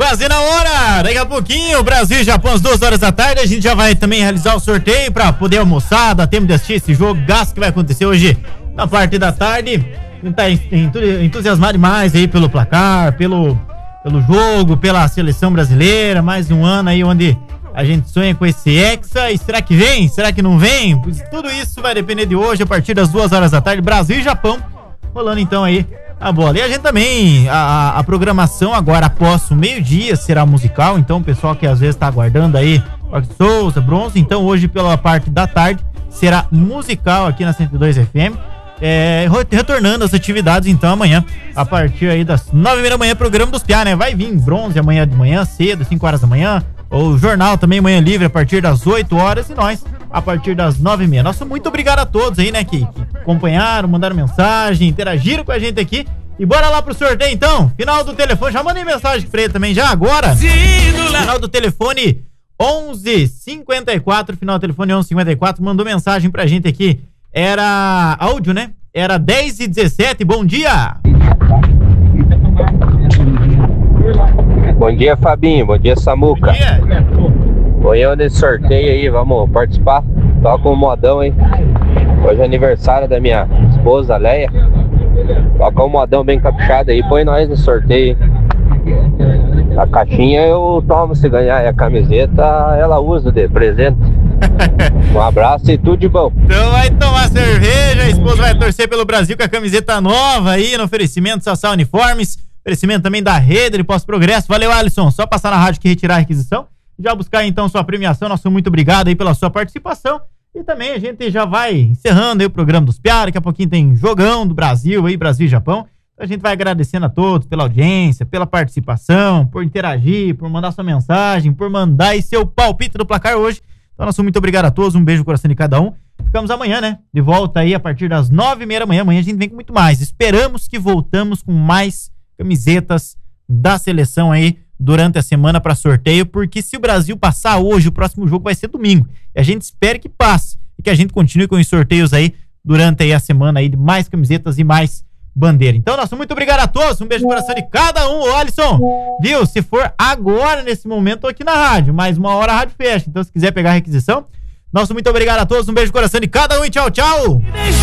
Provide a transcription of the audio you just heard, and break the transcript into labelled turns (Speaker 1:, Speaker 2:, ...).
Speaker 1: Brasil na hora! Daqui a pouquinho, Brasil e Japão, às 2 horas da tarde. A gente já vai também realizar o sorteio pra poder almoçar, dar tempo de assistir esse jogo. Gasto que vai acontecer hoje na parte da tarde. A gente tá entusiasmado demais aí pelo placar, pelo jogo, pela seleção brasileira. Mais um ano aí onde a gente sonha com esse Hexa. E será que vem? Será que não vem? Pois tudo isso vai depender de hoje, a partir das 2 horas da tarde. Brasil e Japão rolando então aí a bola. E a gente também, a programação agora após o meio-dia será musical. Então o pessoal que às vezes tá aguardando aí Rock Souza, Bronze, então hoje pela parte da tarde será musical aqui na 102 FM. Retornando as atividades então amanhã, a partir aí das 9h30 da manhã, programa dos Piá, né? Vai vir Bronze amanhã de manhã cedo, 5 horas da manhã, o jornal também manhã livre a partir das 8 horas e nós a partir das 9h30. Nosso muito obrigado a todos aí, né, que acompanharam, mandaram mensagem, interagiram com a gente aqui. E bora lá pro sorteio então. Final do telefone, já mandei mensagem pra ele também já agora. Final do telefone 1154, final do telefone 1154, mandou mensagem pra gente aqui. Era áudio, né? Era 10h17, bom dia!
Speaker 2: Bom dia, Fabinho, bom dia, Samuca.
Speaker 1: Bom dia!
Speaker 2: Vou eu nesse sorteio aí, vamos participar. Toca um modão, hein? Hoje é aniversário da minha esposa, Leia. Toca um modão bem caprichado aí, põe nós nesse sorteio. A caixinha eu tomo se ganhar, e a camiseta ela usa de presente. Um abraço e tudo de bom.
Speaker 1: Então vai tomar cerveja, a esposa vai torcer pelo Brasil com a camiseta nova aí, no oferecimento Sassá Uniformes, oferecimento também da Rede de Pós-Progresso. Valeu, Alisson, só passar na rádio que retirar a requisição, já buscar então sua premiação. Nosso muito obrigado aí pela sua participação. E também a gente já vai encerrando aí o programa dos Piá. Daqui a pouquinho tem jogão do Brasil aí, Brasil e Japão. Então a gente vai agradecendo a todos pela audiência, pela participação, por interagir, por mandar sua mensagem, por mandar aí seu palpite do placar hoje. Então nosso muito obrigado a todos, um beijo no coração de cada um. Ficamos amanhã, né? De volta aí a partir das 9h30 da manhã. Amanhã a gente vem com muito mais. Esperamos que voltamos com mais camisetas da seleção aí durante a semana para sorteio, porque se o Brasil passar hoje, o próximo jogo vai ser domingo. E a gente espera que passe e que a gente continue com os sorteios aí durante aí a semana aí de mais camisetas e mais bandeira. Então, nosso muito obrigado a todos, um beijo no coração de cada um. Ô, Alisson, viu? Se for agora, nesse momento, tô aqui na rádio, mais uma hora a rádio fecha. Então, se quiser pegar a requisição, nosso muito obrigado a todos, um beijo no coração de cada um e tchau, tchau!